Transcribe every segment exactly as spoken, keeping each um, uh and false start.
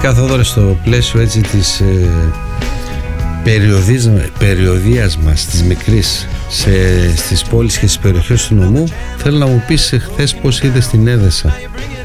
Γενικά, Θόδωρε, στο πλαίσιο έτσι της ε, περιοδίας, περιοδίας μας, της μικρής, σε, στις πόλεις και στις περιοχές του νομού, θέλω να μου πεις χθες πώς είδες την Έδεσα.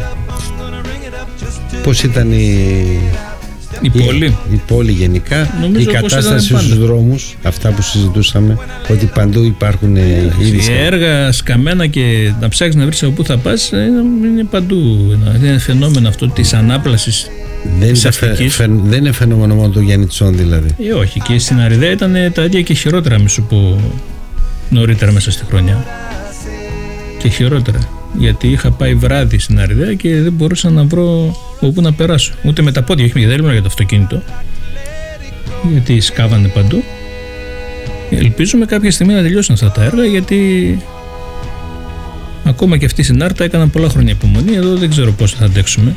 Πώς ήταν η, η, πόλη. η, η πόλη γενικά, νομίζω η κατάσταση στους δρόμους, αυτά που συζητούσαμε, ότι παντού υπάρχουν ήδη έργα σκαμμένα και να ψάξεις να βρεις από πού θα πας, είναι, είναι παντού. Είναι φαινόμενο αυτό της ανάπλασης. Δεν είναι, φε, φε, δεν είναι φαινόμενο μόνο του Γιάννητσών δηλαδή. Ε, όχι, και στην Αριδαία ήταν τα ίδια και χειρότερα, μη σου πω, νωρίτερα μέσα στη χρονιά. Και χειρότερα. Γιατί είχα πάει βράδυ στην Αριδαία και δεν μπορούσα να βρω όπου να περάσω. Ούτε με τα πόδια, όχι, δεν ήμουν για το αυτοκίνητο. Γιατί σκάβανε παντού. Ελπίζουμε κάποια στιγμή να τελειώσουν αυτά τα έργα, γιατί ακόμα και αυτή στην Άρτα έκαναν πολλά χρόνια υπομονή. Εδώ δεν ξέρω πώς θα αντέξουμε.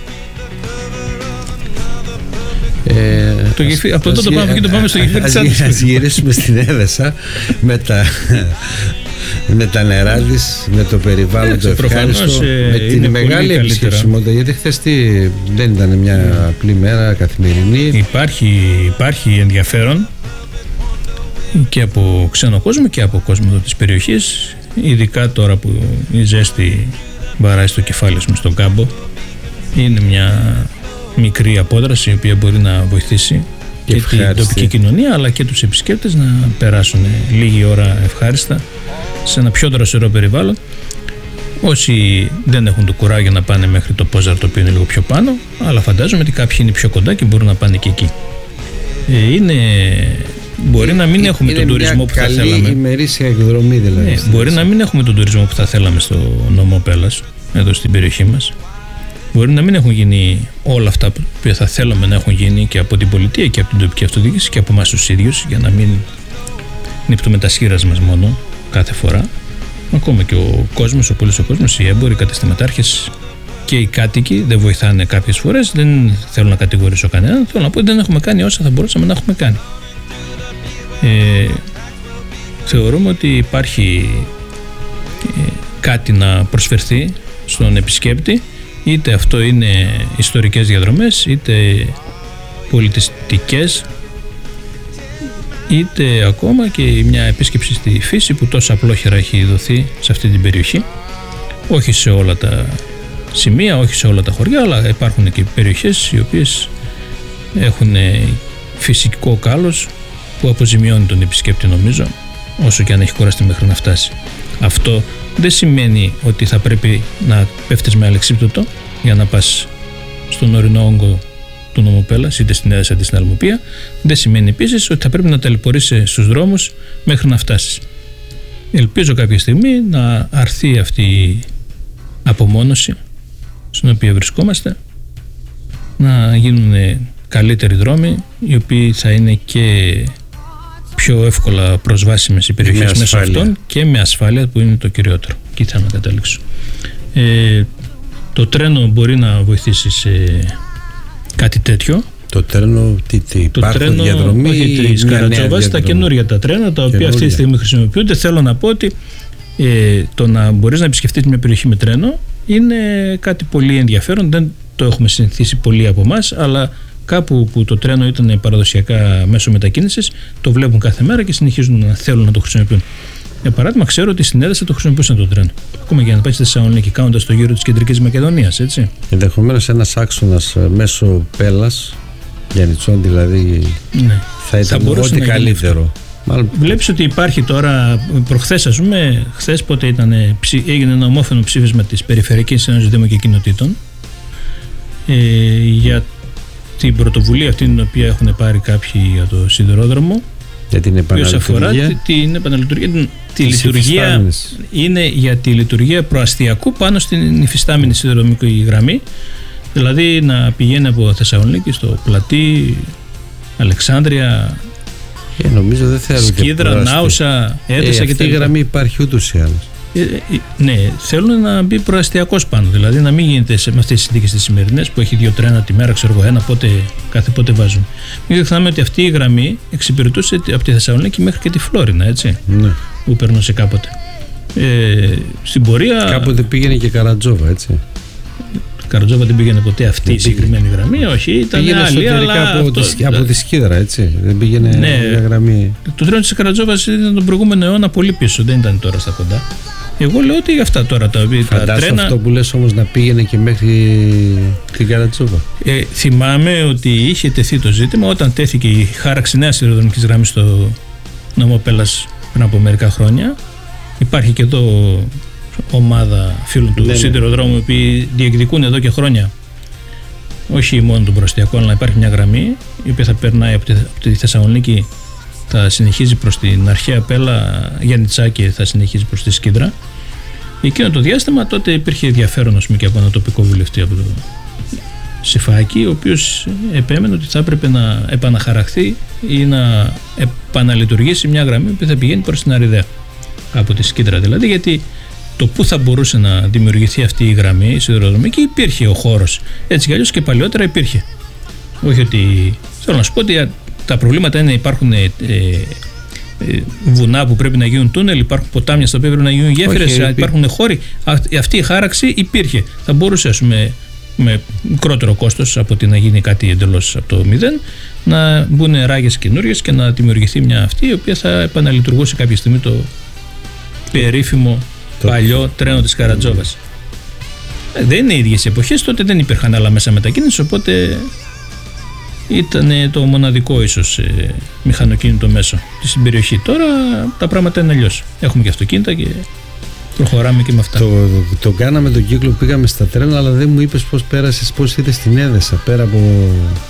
Ε, το ας, γεφύ, από τότε το πάμε και το πάμε στο γεφύρι της Άντρας. Ας γυρίσουμε στην Έδεσα με τα, με τα νερά της, με το περιβάλλον το ευχάριστο, ε, με την μεγάλη επισκεψιμότητα. Γιατί χθες δεν ήταν μια απλή μέρα καθημερινή. Υπάρχει, υπάρχει ενδιαφέρον και από ξένο κόσμο και από κόσμο εδώ της περιοχής, ειδικά τώρα που η ζέστη βαράει στο κεφάλι μου στον κάμπο. Είναι μια μικρή απόδραση η οποία μπορεί να βοηθήσει και, και την τοπική κοινωνία, αλλά και τους επισκέπτες να περάσουν λίγη ώρα ευχάριστα σε ένα πιο δροσερό περιβάλλον. Όσοι δεν έχουν το κουράγιο να πάνε μέχρι το Πόζαρο, το οποίο είναι λίγο πιο πάνω, αλλά φαντάζομαι ότι κάποιοι είναι πιο κοντά και μπορούν να πάνε και εκεί. Ε, είναι, μπορεί να μην έχουμε είναι τον τουρισμό που θα θέλαμε. Είναι μια καλή ημερήσια εκδρομή δηλαδή. Ε, μπορεί να μην έχουμε τον τουρισμό που θα θέλαμε στο νομό Πέλλας, εδώ στην περιοχή μας. Μπορεί να μην έχουν γίνει όλα αυτά που θα θέλαμε να έχουν γίνει και από την πολιτεία και από την τοπική αυτοδιοίκηση και από εμάς τους ίδιους, για να μην νύπτουμε τα σχήρας μας μόνο κάθε φορά. Ακόμα και ο κόσμος, ο πολύς ο κόσμος, οι έμποροι, οι καταστηματάρχες και οι κάτοικοι δεν βοηθάνε κάποιες φορές. Δεν θέλω να κατηγορήσω κανέναν. Θέλω να πω ότι δεν έχουμε κάνει όσα θα μπορούσαμε να έχουμε κάνει. Ε, θεωρούμε ότι υπάρχει ε, κάτι να προσφερθεί στον επισκέπτη. Είτε αυτό είναι ιστορικές διαδρομές, είτε πολιτιστικές, είτε ακόμα και μια επίσκεψη στη φύση που τόσο απλόχερα έχει δοθεί σε αυτή την περιοχή. Όχι σε όλα τα σημεία, όχι σε όλα τα χωριά, αλλά υπάρχουν και περιοχές οι οποίες έχουν φυσικό κάλος που αποζημιώνει τον επισκέπτη, νομίζω, όσο και αν έχει κουραστεί μέχρι να φτάσει. Αυτό δεν σημαίνει ότι θα πρέπει να πέφτεις με αλεξίπτωτο για να πας στον ορεινό όγκο του νομού Πέλλας, είτε στην Έδεσα είτε στην Αλμουπία. Δεν σημαίνει επίσης ότι θα πρέπει να ταλαιπωρείσαι στους δρόμους μέχρι να φτάσεις. Ελπίζω κάποια στιγμή να αρθεί αυτή η απομόνωση στην οποία βρισκόμαστε, να γίνουν καλύτεροι δρόμοι, οι οποίοι θα είναι και πιο εύκολα προσβάσιμες οι περιοχές μέσω αυτών και με ασφάλεια, που είναι το κυριότερο. Εκεί θα με καταλήξω. Ε, το τρένο μπορεί να βοηθήσει σε κάτι τέτοιο. Το τρένο, τι, τι το τρένο, διαδρομή, όχι της Καρατσόβας, τα καινούργια τα τρένα, τα οποία καινούρια. Αυτή τη στιγμή χρησιμοποιούνται. Θέλω να πω ότι ε, το να μπορείς να επισκεφτείς μια περιοχή με τρένο είναι κάτι πολύ ενδιαφέρον. Δεν το έχουμε συνηθίσει πολλοί από εμάς, αλλά κάπου που το τρένο ήταν παραδοσιακά μέσο μετακίνησης, το βλέπουν κάθε μέρα και συνεχίζουν να θέλουν να το χρησιμοποιούν. Για παράδειγμα, ξέρω ότι στην Έδεσα το χρησιμοποιούσαν το τρένο. Ακόμα και να πάει στη Θεσσαλονίκη, κάνοντας το γύρο της Κεντρικής Μακεδονίας, έτσι. Ενδεχομένως ένας άξονας μέσω Πέλλας, Γιάννητσών δηλαδή, ναι, θα ήταν θα ό,τι καλύτερο. Μάλλον... Βλέπεις ότι υπάρχει τώρα, προχθές ας πούμε, χθες πότε ήταν, έγινε ένα ομόφωνο ψήφισμα της Περιφερειακής Ένωσης Δήμων και Κοινοτήτων ε, για την πρωτοβουλία αυτή την οποία έχουν πάρει κάποιοι για το σιδηρόδρομο, για την επαναλειτουργία. Αφορά την επαναλειτουργία, τη λειτουργία είναι για τη λειτουργία προαστιακού πάνω στην υφιστάμενη σιδηροδρομική γραμμή, δηλαδή να πηγαίνει από Θεσσαλονίκη στο Πλατή, Αλεξάνδρεια, ε, νομίζω δεν Σκίδρα, Νάουσα, Έδεσα ε, και αυτή η γραμμή υπάρχει ούτως ή άλλως. Ε, ε, ναι, θέλουν να μπει προαστιακός πάνω, δηλαδή να μην γίνεται σε, με αυτές τις συνθήκες τις σημερινές που έχει δύο τρένα τη μέρα, ξέρω εγώ, ένα πότε, κάθε πότε βάζουν. Μην ξεχνάμε ότι αυτή η γραμμή εξυπηρετούσε από τη Θεσσαλονίκη μέχρι και τη Φλόρινα, έτσι, ναι, που περνούσε κάποτε. Ε, στην πορεία. Κάποτε πήγαινε και Καρατζόβα, έτσι. Καρατζόβα δεν πήγαινε ποτέ αυτή η συγκεκριμένη γραμμή, όχι, ήταν πήγαινε άλλη, αλλά από, αυτό, τη, από τη Σκίδρα, έτσι, δεν πήγαινε ναι, μια γραμμή. Το τρένο της Καρατζόβας ήταν τον προηγούμενο αιώνα πολύ πίσω, δεν ήταν τώρα στα κοντά. Εγώ λέω ότι αυτά τώρα τα, τα τρένα. Αυτό που λες όμως να πήγαινε και μέχρι την Καρατζόβα. Ε, θυμάμαι ότι είχε τεθεί το ζήτημα όταν τέθηκε η χάραξη νέας σιδηροδρομικής γραμμής στο νομό Πέλλας πριν από μερικά χρόνια. Υπάρχει και εδώ ομάδα φίλων του ναι, σιδηροδρόμου, οι οποίοι διεκδικούν εδώ και χρόνια όχι μόνο τον προαστιακό, αλλά να υπάρχει μια γραμμή η οποία θα περνάει από τη, από τη Θεσσαλονίκη, θα συνεχίζει προς την αρχαία Πέλα, Γιαννιτσάκη, θα συνεχίζει προς τη Σκίδρα. Εκείνο το διάστημα τότε υπήρχε ενδιαφέρον, ας πούμε, και από ένα τοπικό βουλευτή από το Σιφάκη, ο οποίος επέμενε ότι θα έπρεπε να επαναχαραχθεί ή να επαναλειτουργήσει μια γραμμή που θα πηγαίνει προς την Αριδαία, από τη Σκίδρα δηλαδή, γιατί το που θα μπορούσε να δημιουργηθεί αυτή η γραμμή, η σιδηροδρομική, υπήρχε ο χώρος. Έτσι κι αλλιώς και παλιότερα υπήρχε. Όχι ότι. Θέλω να σου πω ότι τα προβλήματα είναι υπάρχουν ε, ε, βουνά που πρέπει να γίνουν τούνελ, υπάρχουν ποτάμια στα οποία πρέπει να γίνουν γέφυρες, υπάρχουν χώροι. Αυτή η χάραξη υπήρχε. Θα μπορούσε, ας πούμε, με μικρότερο κόστος από ότι να γίνει κάτι εντελώς από το μηδέν, να μπουν ράγες καινούριες και να δημιουργηθεί μια αυτή η οποία θα επαναλειτουργούσε κάποια στιγμή το περίφημο το... παλιό τρένο της Καρατζόβας. Ε, δεν είναι οι ίδιες εποχές, τότε δεν υπήρχαν άλλα μέσα μετακίνησης, οπότε ήταν το μοναδικό ίσως ε, μηχανοκίνητο μέσο στην περιοχή. Τώρα τα πράγματα είναι αλλιώς. Έχουμε και αυτοκίνητα και προχωράμε και με αυτά. Το, το κάναμε τον κύκλο, πήγαμε στα τρένα, αλλά δεν μου είπες πώς πέρασες, πώς είδες την Έδεσα πέρα από.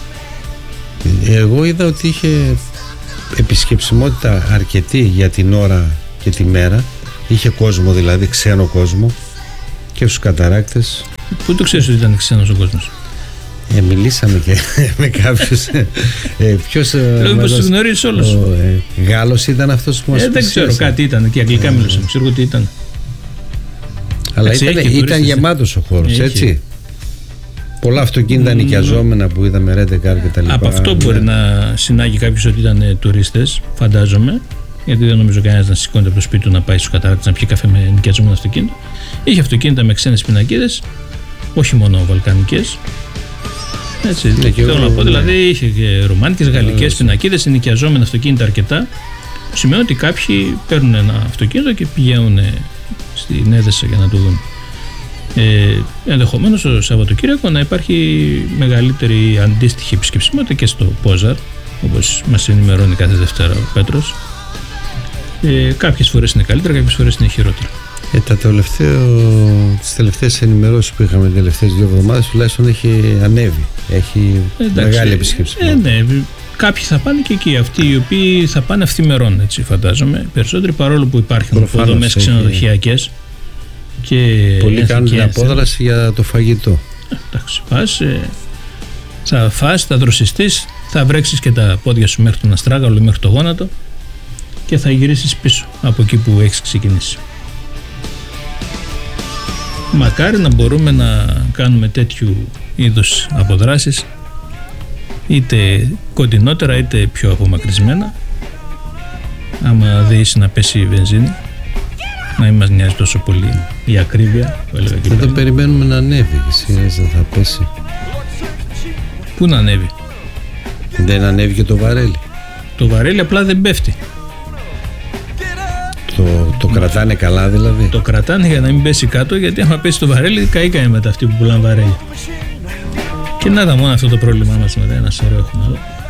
Εγώ είδα ότι είχε επισκεψιμότητα αρκετή για την ώρα και τη μέρα. Είχε κόσμο, δηλαδή ξένο κόσμο, και στους καταράκτες. Πού το ξέρεις ότι ήταν ξένος ο κόσμος? Ε, μιλήσαμε και με κάποιους. ε, Ποιος. Λέω πως τους γνωρίζεις όλους. Ε, Γάλλος ήταν αυτός που μας ε, δεν ξέρω, κάτι ήταν και αγγλικά ε, μιλούσαμε. Ξέρω τι ήταν. Αλλά έτσι, ήταν, ήταν γεμάτος ο χώρος, έχει. Έτσι. Πολλά αυτοκίνητα mm, νοικιαζόμενα που είδαμε, ρέντεκαρ και τα λοιπά. Από αυτό μπορεί ναι. να συνάγει κάποιος ότι ήταν ε, τουρίστες, φαντάζομαι. Γιατί δεν νομίζω κανένας να σηκώνεται από το σπίτι του να πάει στους καταράκτες να πιει καφέ με νοικιαζόμενο αυτοκίνητο. Είχε αυτοκίνητα με ξένες πινακίδες, όχι μόνο βαλκανικές. Έτσι, ναι, θέλω εγώ, να πω, ναι. Δηλαδή είχε και ρουμάνικες, γαλλικές πινακίδες, νοικιαζόμενα αυτοκίνητα αρκετά. Σημαίνει ότι κάποιοι παίρνουν ένα αυτοκίνητο και πηγαίνουν στην Έδεσα για να το δουν. Ε, ενδεχομένως το Σαββατοκύριακο να υπάρχει μεγαλύτερη αντίστοιχη επισκεψιμότητα και στο Πόζαρ, όπως μας ενημερώνει κάθε Δευτέρα ο Πέτρος. Ε, κάποιες φορές είναι καλύτερα, κάποιες φορές είναι χειρότερα. Ε, τα τελευταίο, τις τελευταίες ενημερώσεις που είχαμε τις τελευταίες δύο εβδομάδες τουλάχιστον έχει ανέβει. Έχει εντάξει, μεγάλη επισκεψιμότητα. Ε, ναι, κάποιοι θα πάνε και εκεί. Αυτοί οι οποίοι θα πάνε αυθημερών, έτσι φαντάζομαι. Περισσότεροι, παρόλο που υπάρχουν υποδομές ξενοδοχειακές. Και πολλοί κάνουν την απόδραση για το φαγητό. Ε, εντάξει, πας, ε, θα φας, θα δροσιστείς, θα βρέξεις και τα πόδια σου μέχρι τον αστράγαλο, μέχρι το γόνατο και θα γυρίσεις πίσω από εκεί που έχεις ξεκινήσει. Μακάρι να μπορούμε να κάνουμε τέτοιου είδους αποδράσεις, είτε κοντινότερα είτε πιο απομακρυσμένα, άμα δεήσει να πέσει η βενζίνη, να μην μας νοιάζει τόσο πολύ η ακρίβεια που έλεγα. Δεν το περιμένουμε να ανέβει, εσύ δεν θα πέσει. Πού να ανέβει? Δεν ανέβει και το βαρέλι. Το βαρέλι απλά δεν πέφτει. Το, το κρατάνε καλά δηλαδή. Το κρατάνε για να μην πέσει κάτω, γιατί άμα πέσει το βαρέλι καήκανε μετά αυτοί που πουλάνε βαρέλι. Και να τα μόνο αυτό το πρόβλημά μας μετά, ένα σωρό έχουμε άλλο.